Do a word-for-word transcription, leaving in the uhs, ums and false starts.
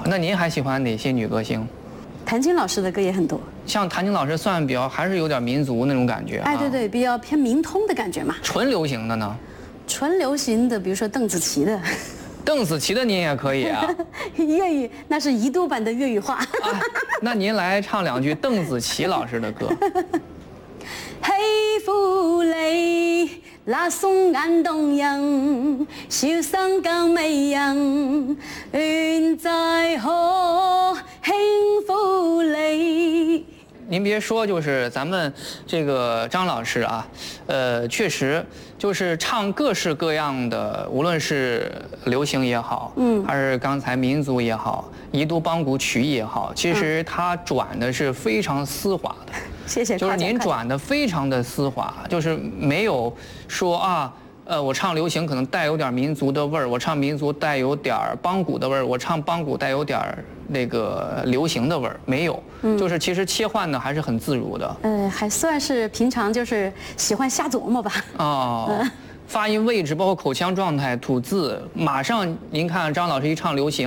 那您还喜欢哪些女歌星？ 谭晶老师的歌也很多。 像谭晶老师算比较还是有点民族那种感觉。 哎，对对，比较偏民通的感觉嘛。 纯流行的呢？ 纯流行的，比如说邓紫棋的。 邓紫棋的您也可以啊。 粤语那是宜都版的粤语话。 啊，那您来唱两句邓紫棋老师的歌。 喜歡你那雙眼動人，笑聲更迷人，願再可輕撫你。 您别说，就是咱们这个张老师啊，呃，确实就是唱各式各样的，无论是流行也好，嗯，还是刚才民族也好，宜都邦古曲也好，其实他转的是非常丝滑的。 谢谢。 就是您转的非常的丝滑，就是没有说啊，呃，我唱流行可能带有点民族的味儿，我唱民族带有点邦古的味儿，我唱邦古带有点那个流行的味儿，没有，嗯，就是其实切换的还是很自如的。 呃，还算是平常就是喜欢瞎琢磨吧。 哦。嗯发音位置，包括口腔状态、吐字，马上您看张老师一唱流行。